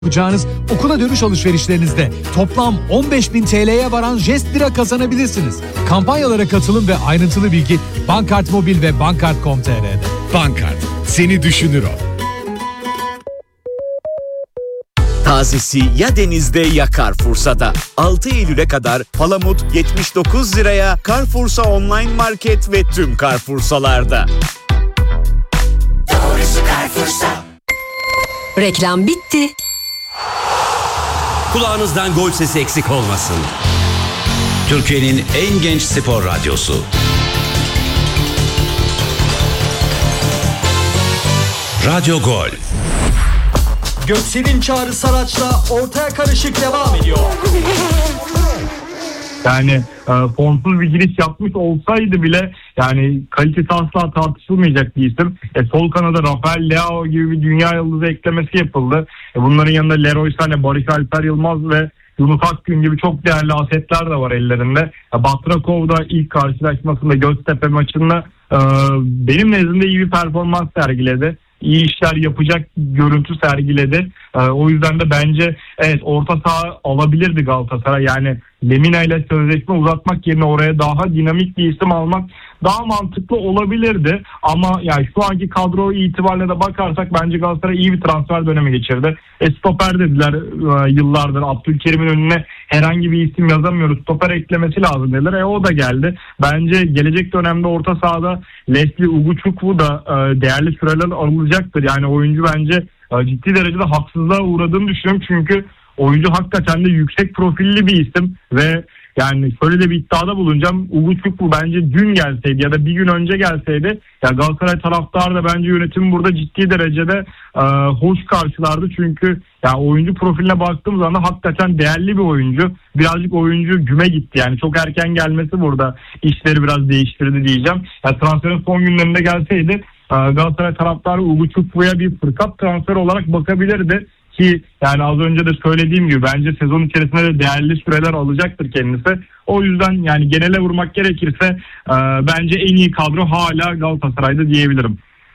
yapacağınız okula dönüş alışverişlerinizde toplam 15.000 TL'ye varan Jest Lira kazanabilirsiniz. Kampanyalara katılım ve ayrıntılı bilgi Bankart Mobil ve Bankart.com.tr'de. Bankart, seni düşünür o. Tazesi ya denizde ya Carrefour'da. 6 Eylül'e kadar palamut 79 liraya Carrefour'sa online market ve tüm Carrefour'salarda. Doğrusu Carrefour'sa. Reklam bitti. Kulağınızdan gol sesi eksik olmasın. Türkiye'nin en genç spor radyosu. Radyo Gol. Göksel'in Çağrı Saraç'la ortaya karışık devam ediyor. Yani formsuz bir giriş yapmış olsaydı bile yani kalitesi asla tartışılmayacak bir isim. Sol kanada Rafael Leao gibi bir dünya yıldızı eklemesi yapıldı. Bunların yanında Leroy Sané, Barış Alper Yılmaz ve Yunus Akgün gibi çok değerli asetler de var ellerinde. Batrakov da ilk karşılaşmasında Göztepe maçında benim nezdimde iyi bir performans sergiledi. İyi işler yapacak görüntü sergiledi. O yüzden de bence evet orta saha alabilirdi Galatasaray. Yani Lemina ile sözleşme uzatmak yerine oraya daha dinamik bir isim almak daha mantıklı olabilirdi. Ama yani şu anki kadro itibariyle de bakarsak bence Galatasaray iyi bir transfer dönemi geçirdi. Stoper dediler yıllardır. Abdülkerim'in önüne herhangi bir isim yazamıyoruz. Stoper eklemesi lazım dediler. O da geldi. Bence gelecek dönemde orta sahada Leslie Uguchukwu da değerli süreler alınacaktır. Yani oyuncu bence ciddi derecede haksızlığa uğradığını düşünüyorum. Çünkü oyuncu hakikaten de yüksek profilli bir isim ve yani şöyle de bir iddiada bulunacağım. Uguchukwu bence dün gelseydi ya da bir gün önce gelseydi ya Galatasaray taraftarı da bence yönetim burada ciddi derecede hoş karşılardı. Çünkü ya oyuncu profiline baktığım zaman da hakikaten değerli bir oyuncu. Birazcık oyuncu güme gitti. Yani çok erken gelmesi burada işleri biraz değiştirdi diyeceğim. Ya transferin son günlerinde gelseydi Galatasaray taraftarı Uguchukwu'ya bir fırsat transferi olarak bakabilirdi. Ki yani az önce de söylediğim gibi bence sezon içerisinde de değerli süreler alacaktır kendisi. O yüzden yani genele vurmak gerekirse bence en iyi kadro hala Galatasaray'da diyebilirim.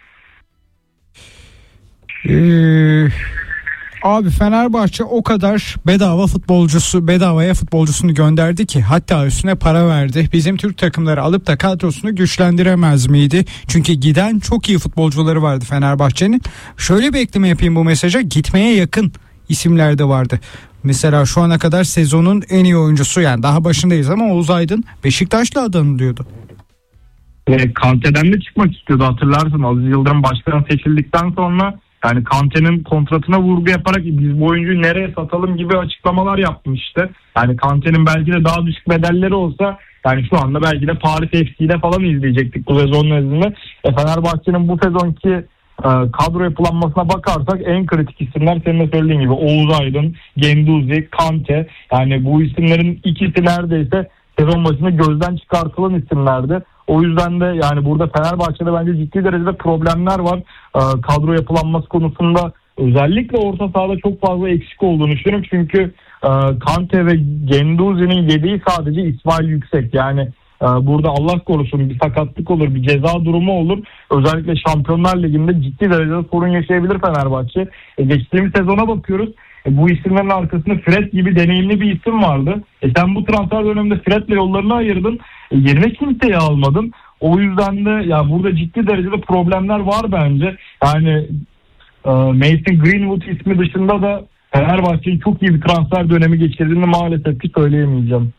Abi Fenerbahçe o kadar bedavaya futbolcusunu gönderdi ki hatta üstüne para verdi. Bizim Türk takımları alıp da kadrosunu güçlendiremez miydi? Çünkü giden çok iyi futbolcuları vardı Fenerbahçe'nin. Şöyle bir ekleme yapayım bu mesaja. Gitmeye yakın isimler de vardı. Mesela şu ana kadar sezonun en iyi oyuncusu, yani daha başındayız ama Oğuz Aydın Beşiktaş'la adı anılıyordu. Kante'den de çıkmak istiyordu, hatırlarsın. Aziz Yıldırım başkan seçildikten sonra yani Kante'nin kontratına vurgu yaparak biz bu oyuncuyu nereye satalım gibi açıklamalar yapmıştı. Yani Kante'nin belki de daha düşük bedelleri olsa yani şu anda belki de Paris FC'de falan izleyecektik bu sezon nezdinde. Fenerbahçe'nin bu sezonki kadro yapılanmasına bakarsak en kritik isimler senin de söylediğin gibi Oğuz Aydın, Genduzi, Kante. Yani bu isimlerin ikisi neredeyse sezon başında gözden çıkartılan isimlerdi. O yüzden de yani burada Fenerbahçe'de bence ciddi derecede problemler var. Kadro yapılanması konusunda özellikle orta sahada çok fazla eksik olduğunu düşünüyorum. Çünkü Kante ve Genduzi'nin yediği sadece İsmail Yüksek. Yani burada Allah korusun bir sakatlık olur, bir ceza durumu olur. Özellikle Şampiyonlar Ligi'nde ciddi derecede sorun yaşayabilir Fenerbahçe. Geçtiğimiz sezona bakıyoruz. Bu isimlerin arkasında Fred gibi deneyimli bir isim vardı. Sen bu transfer döneminde Fred'le yollarını ayırdın. Yerine kimseyi almadın. O yüzden de ya burada ciddi derecede problemler var bence. Yani Mason Greenwood ismi dışında da Fenerbahçe'nin çok iyi bir transfer dönemi geçirdiğini maalesef ki söyleyemeyeceğim.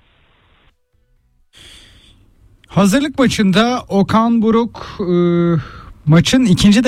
Hazırlık maçında Okan Buruk maçın ikinci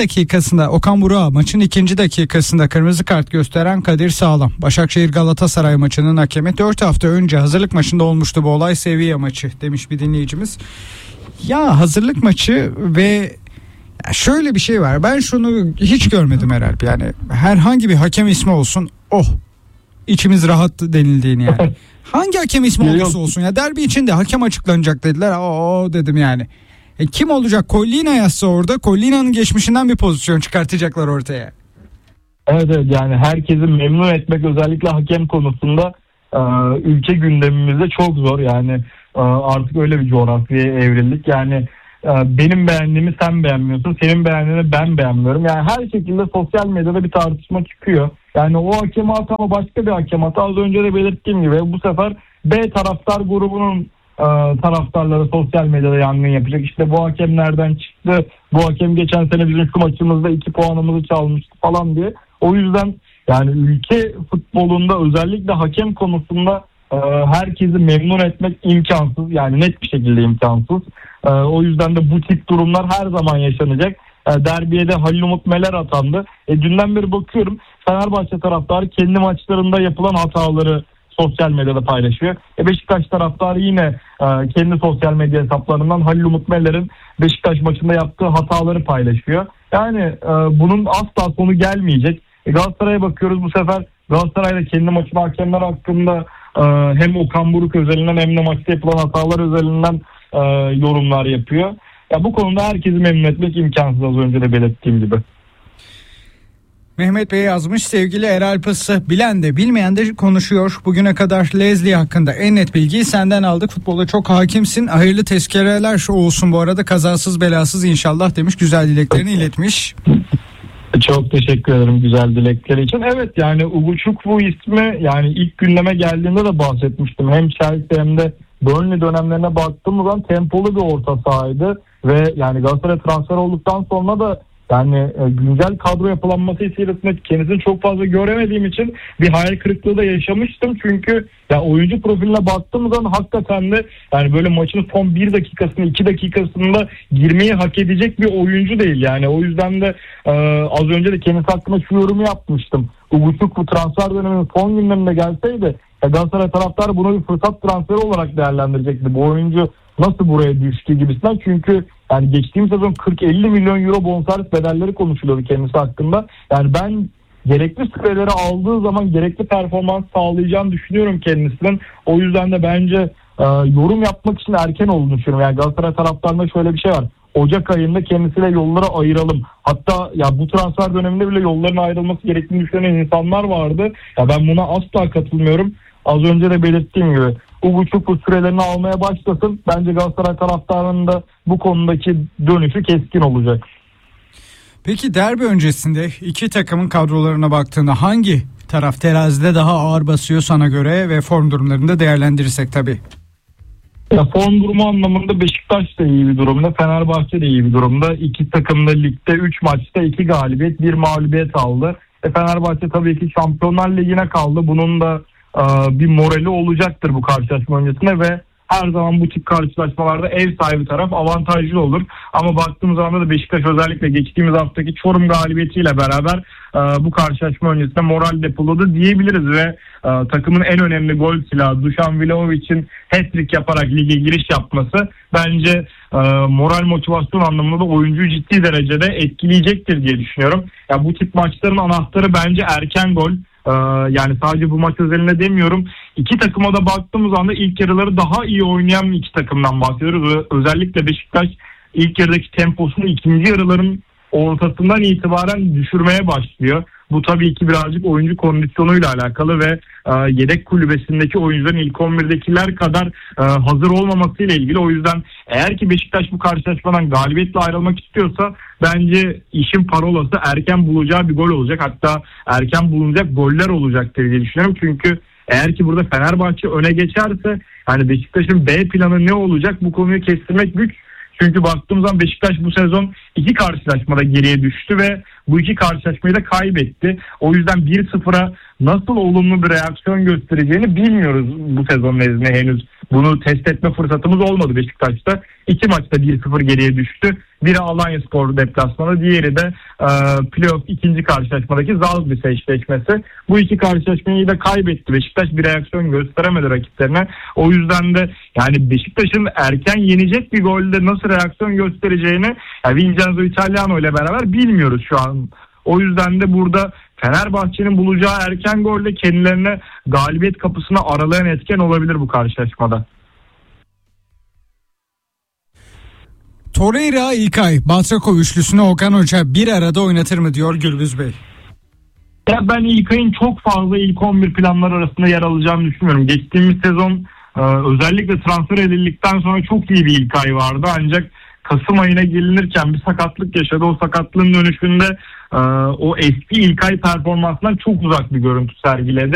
dakikasında kırmızı kart gösteren Kadir Sağlam. Başakşehir Galatasaray maçının hakemi. 4 hafta önce hazırlık maçında olmuştu bu olay, Sevilla maçı demiş bir dinleyicimiz. Ya hazırlık maçı ve şöyle bir şey var. Ben şunu hiç görmedim herhalde. Yani herhangi bir hakem ismi olsun, içimiz rahat denildiğini yani. Hangi hakem ismi olursa olsun ya, derbi için de hakem açıklanacak dediler. Dedim yani. Kim olacak? Collina yazsa orada, Collina'nın geçmişinden bir pozisyon çıkartacaklar ortaya. Evet yani herkesi memnun etmek özellikle hakem konusunda ülke gündemimizde çok zor. Yani artık öyle bir coğrafyaya evrildik. Yani benim beğendiğimi sen beğenmiyorsun, senin beğendiğini ben beğenmiyorum. Yani her şekilde sosyal medyada bir tartışma çıkıyor. Yani o hakem hata ama başka bir hakem hata. Az önce de belirttiğim gibi bu sefer B taraftar grubunun taraftarları sosyal medyada yangın yapacak. İşte bu hakem nereden çıktı? Bu hakem geçen sene bizim şu maçımızda 2 puanımızı çalmıştı falan diye. O yüzden yani ülke futbolunda özellikle hakem konusunda herkesi memnun etmek imkansız. Yani net bir şekilde imkansız. O yüzden de bu tip durumlar her zaman yaşanacak. Derbiye de Halil Umut Meler atandı. Dünden beri bakıyorum Fenerbahçe taraftarı kendi maçlarında yapılan hataları sosyal medyada paylaşıyor. Beşiktaş taraftarı yine kendi sosyal medya hesaplarından Halil Umut Meler'in Beşiktaş maçında yaptığı hataları paylaşıyor. Yani bunun asla sonu gelmeyecek. Galatasaray'a bakıyoruz, bu sefer Galatasaray da kendi maçın hakemler hakkında hem Okan Buruk özelinden hem de maçta yapılan hatalar özelinden yorumlar yapıyor. Ya bu konuda herkesi memnun etmek imkansız, az önce de belirttiğim gibi. Mehmet Bey yazmış, sevgili Erol Pası, bilen de bilmeyen de konuşuyor. Bugüne kadar Leslie hakkında en net bilgiyi senden aldık. Futbola çok hakimsin. Hayırlı tezkereler olsun bu arada, kazasız belasız inşallah demiş. Güzel dileklerini iletmiş. Çok teşekkür ederim güzel dilekleri için. Evet, yani Ugochukwu ismi yani ilk gündeme geldiğinde de bahsetmiştim. Hem Chelsea hem de Burnley dönemlerine baktığımız zaman tempolu bir orta sahaydı. Ve yani Galatasaray transfer olduktan sonra da yani güncel kadro yapılanması içerisinde kendisini çok fazla göremediğim için bir hayal kırıklığı da yaşamıştım. Çünkü ya oyuncu profiline baktığımız zaman hakikaten de yani böyle maçın son 1 dakikasında 2 dakikasında girmeyi hak edecek bir oyuncu değil. Yani o yüzden de az önce de kendisi hakkında şu yorumu yapmıştım. Ugochukwu transfer döneminin son günlerinde gelseydi Galatasaray taraftarı bunu bir fırsat transferi olarak değerlendirecekti. Bu oyuncu nasıl buraya düştü gibisinden. Çünkü yani geçtiğimiz sezon 40-50 milyon euro bonservis bedelleri konuşuluyordu kendisi hakkında. Yani ben gerekli süreleri aldığı zaman gerekli performans sağlayacağını düşünüyorum kendisinin. O yüzden de bence yorum yapmak için erken olduğunu düşünüyorum. Yani Galatasaray taraftarında şöyle bir şey var. Ocak ayında kendisiyle yolları ayıralım. Hatta ya bu transfer döneminde bile yolların ayrılması gerektiğini düşünen insanlar vardı. Ya ben buna asla katılmıyorum. Az önce de belirttiğim gibi Ugochukwu sürelerini almaya başlasın. Bence Galatasaray taraftarının da bu konudaki dönüşü keskin olacak. Peki derbi öncesinde iki takımın kadrolarına baktığında hangi taraf terazide daha ağır basıyor sana göre ve form durumlarını da değerlendirirsek tabii? Ya form durumu anlamında Beşiktaş da iyi bir durumda, Fenerbahçe de iyi bir durumda. İki takım da ligde 3 maçta 2 galibiyet 1 mağlubiyet aldı. Fenerbahçe tabii ki Şampiyonlar Ligi'ne kaldı. Bunun da bir morali olacaktır bu karşılaşma öncesinde ve her zaman bu tip karşılaşmalarda ev sahibi taraf avantajlı olur. Ama baktığımız zaman da Beşiktaş özellikle geçtiğimiz haftaki Çorum galibiyetiyle beraber bu karşılaşma öncesinde moral depoladı diyebiliriz ve takımın en önemli gol silahı Dušan Vlahovic'in hat-trick yaparak lige giriş yapması bence moral motivasyon anlamında da oyuncuyu ciddi derecede etkileyecektir diye düşünüyorum. Ya bu tip maçların anahtarı bence erken gol. Yani sadece bu maç özelinde demiyorum. İki takıma da baktığımız anda ilk yarıları daha iyi oynayan iki takımdan bahsediyoruz. Özellikle Beşiktaş ilk yarıdaki temposunu ikinci yarıların ortasından itibaren düşürmeye başlıyor. Bu tabii ki birazcık oyuncu kondisyonuyla alakalı ve yedek kulübesindeki oyuncuların ilk 11'dekiler kadar hazır olmamasıyla ilgili. O yüzden eğer ki Beşiktaş bu karşılaşmadan galibiyetle ayrılmak istiyorsa bence işin parolası erken bulacağı bir gol olacak. Hatta erken bulunacak goller olacaktır diye düşünüyorum. Çünkü eğer ki burada Fenerbahçe öne geçerse yani Beşiktaş'ın B planı ne olacak bu konuyu kestirmek güç. Çünkü baktığımız zaman Beşiktaş bu sezon 2 karşılaşmada geriye düştü ve bu 2 karşılaşmayı da kaybetti. O yüzden 1-0'a nasıl olumlu bir reaksiyon göstereceğini bilmiyoruz bu sezon nezdinde henüz. Bunu test etme fırsatımız olmadı Beşiktaş'ta. 2 maçta 1-0 geriye düştü. Biri Alanyaspor deplasmanı, diğeri de playoff ikinci karşılaşmadaki Zalgiris eşleşmesi. Bu 2 karşılaşmayı da kaybetti. Beşiktaş bir reaksiyon gösteremedi rakiplerine. O yüzden de yani Beşiktaş'ın erken yenecek bir golde nasıl reaksiyon göstereceğini Vincenzo Italiano ile beraber bilmiyoruz şu an. O yüzden de burada Fenerbahçe'nin bulacağı erken golle kendilerine galibiyet kapısını aralayan etken olabilir bu karşılaşmada. Torreira, İlkay, Batrakov üçlüsünü Okan Hoca bir arada oynatır mı diyor Gürbüz Bey. Ya ben İlkay'ın çok fazla ilk 11 planları arasında yer alacağını düşünmüyorum. Geçtiğimiz sezon özellikle transfer edildikten sonra çok iyi bir İlkay vardı. Ancak Kasım ayına gelinirken bir sakatlık yaşadı. O sakatlığın dönüşünde o eski İlkay performansından çok uzak bir görüntü sergiledi.